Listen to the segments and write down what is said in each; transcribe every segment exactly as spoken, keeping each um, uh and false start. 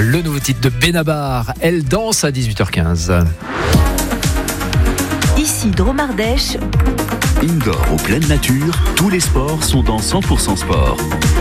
Le nouveau titre de Benabar, Elle danse à dix-huit heures quinze. Ici Dromardèche. Indoor ou pleine nature, tous les sports sont dans cent pour cent sport.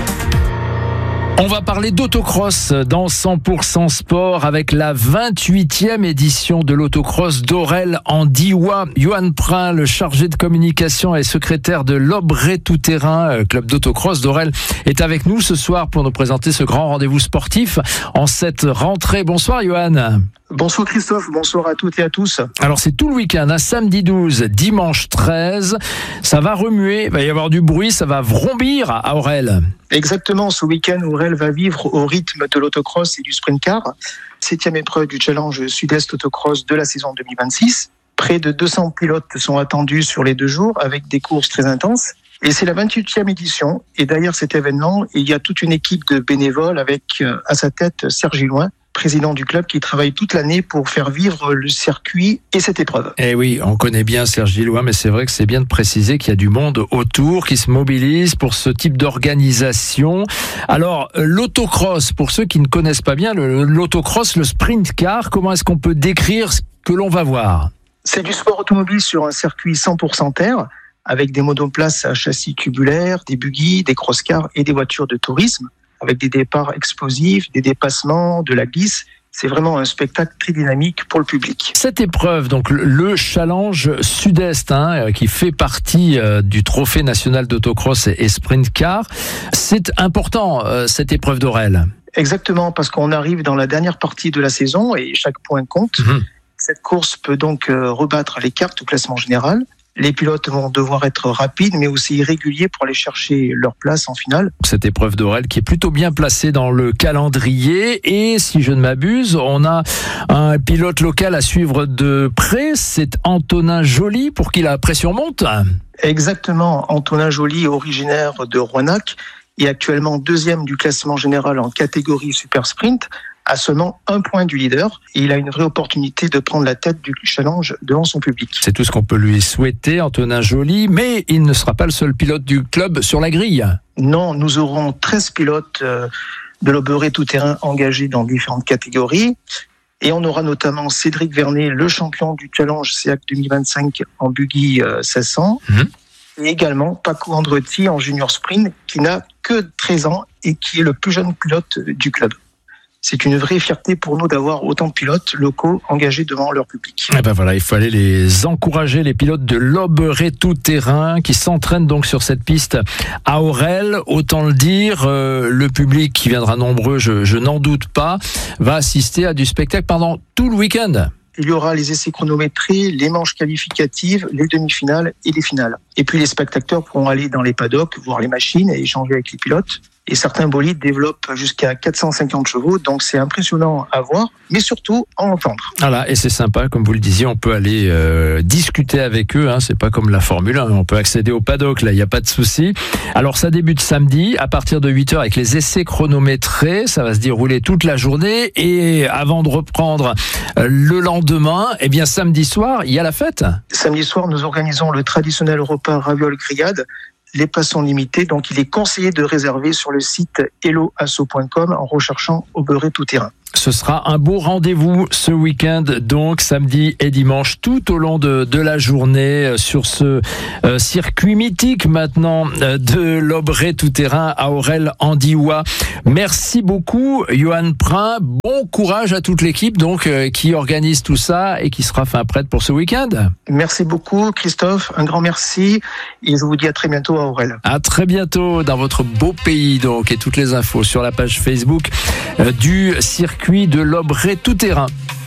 On va parler d'autocross dans cent pour cent sport avec la vingt-huitième édition de l'autocross d'Orel en Diois. Johan Prin, le chargé de communication et secrétaire de l'Obré Tout-Terrain, club d'autocross d'Orel, est avec nous ce soir pour nous présenter ce grand rendez-vous sportif en cette rentrée. Bonsoir Johan. Bonsoir Christophe, bonsoir à toutes et à tous. Alors c'est tout le week-end, hein, samedi douze, dimanche treize, ça va remuer, il va y avoir du bruit, ça va vrombir à Orel. Exactement, ce week-end Orel va vivre au rythme de l'autocross et du sprint car, septième épreuve du challenge Sud-Est Autocross de la saison deux mille vingt-six. Près de deux cents pilotes sont attendus sur les deux jours avec des courses très intenses. Et c'est la vingt-huitième édition et derrière cet événement, il y a toute une équipe de bénévoles avec à sa tête Serge Gilloin, président du club, qui travaille toute l'année pour faire vivre le circuit et cette épreuve. Eh oui, on connaît bien Serge Gilloin, mais c'est vrai que c'est bien de préciser qu'il y a du monde autour qui se mobilise pour ce type d'organisation. Alors, l'autocross, pour ceux qui ne connaissent pas bien, le, l'autocross, le sprint car, comment est-ce qu'on peut décrire ce que l'on va voir ? C'est du sport automobile sur un circuit cent pour cent terre, avec des monoplaces à châssis tubulaires, des buggy, des cross-cars et des voitures de tourisme, avec des départs explosifs, des dépassements, de la glisse. C'est vraiment un spectacle très dynamique pour le public. Cette épreuve, donc le challenge Sud-Est, hein, qui fait partie euh, du trophée national d'autocross et, et sprint car, c'est important, euh, cette épreuve d'Orel. Exactement, parce qu'on arrive dans la dernière partie de la saison et chaque point compte. Mmh. Cette course peut donc euh, rebattre les cartes au classement général. Les pilotes vont devoir être rapides, mais aussi réguliers pour aller chercher leur place en finale. Cette épreuve d'Orel qui est plutôt bien placée dans le calendrier. Et si je ne m'abuse, on a un pilote local à suivre de près. C'est Antonin Joly, pour qui la pression monte. Exactement. Antonin Joly, originaire de Rouenac, est actuellement deuxième du classement général en catégorie super sprint, à seulement un point du leader. Et il a une vraie opportunité de prendre la tête du challenge devant son public. C'est tout ce qu'on peut lui souhaiter, Antonin Joly, mais il ne sera pas le seul pilote du club sur la grille. Non, nous aurons treize pilotes de l'Obré Tout-Terrain engagés dans différentes catégories. Et on aura notamment Cédric Vernet, le champion du challenge C A C deux mille vingt-cinq en buggy seize cents. Mmh. Et également Paco Andretti en junior sprint, qui n'a que treize ans et qui est le plus jeune pilote du club. C'est une vraie fierté pour nous d'avoir autant de pilotes locaux engagés devant leur public. Et ben voilà, il fallait les encourager, les pilotes de l'Obré Tout-Terrain qui s'entraînent donc sur cette piste à Orel. Autant le dire, euh, le public qui viendra nombreux, je, je n'en doute pas, va assister à du spectacle pendant tout le week-end. Il y aura les essais chronométrés, les manches qualificatives, les demi-finales et les finales. Et puis les spectateurs pourront aller dans les paddocks, voir les machines et échanger avec les pilotes. Et certains bolides développent jusqu'à quatre cent cinquante chevaux, donc c'est impressionnant à voir, mais surtout à entendre. Voilà, et c'est sympa, comme vous le disiez, on peut aller euh, discuter avec eux, hein, c'est pas comme la Formule un, on peut accéder au paddock, là, il n'y a pas de souci. Alors ça débute samedi, à partir de huit heures avec les essais chronométrés, ça va se dérouler toute la journée, et avant de reprendre euh, le lendemain, eh bien samedi soir, il y a la fête. Samedi soir, nous organisons le traditionnel repas ravioles grillades. Les places sont limitées, donc il est conseillé de réserver sur le site hello asso point com en recherchant Obré Tout-Terrain. Ce sera un beau rendez-vous ce week-end, donc samedi et dimanche, tout au long de, de la journée, sur ce euh, circuit mythique maintenant euh, de l'Obré Tout-Terrain à Orel en Diois. Merci beaucoup, Johan Prin. Bon courage à toute l'équipe donc euh, qui organise tout ça et qui sera fin prête pour ce week-end. Merci beaucoup, Christophe. Un grand merci et je vous dis à très bientôt à Orel. À très bientôt dans votre beau pays donc, et toutes les infos sur la page Facebook euh, du circuit de l'Obré Tout-Terrain.